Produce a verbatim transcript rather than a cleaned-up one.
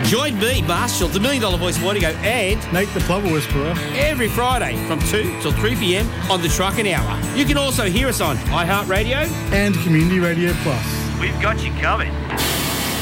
Join me, Marshall, the Million Dollar Voice Morningo, and Nate the Plover Whisperer every Friday from two till three p.m. on the Trucking Hour. You can also hear us on iHeartRadio and Community Radio Plus. We've got you covered.